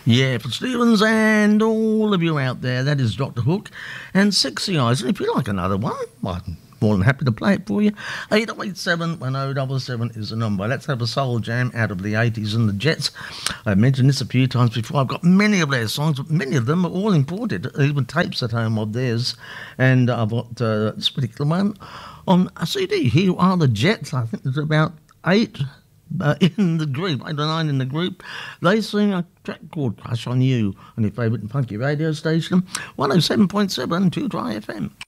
Yeah, for Stevens and all of you out there, that is Dr. Hook and Sexy Eyes. And if you like another one, I'm more than happy to play it for you. 8087 1077 is the number. Let's have a soul jam out of the 80s and the Jets. I've mentioned this a few times before. I've got many of their songs, but many of them are all imported, even tapes at home of theirs. And I've got this particular one on a CD. Here are the Jets. I think there's about 8 in the group, 8 or 9 in the group. They sing a track called Crush on You on your favourite funky radio station, 107.7 2 Dry FM.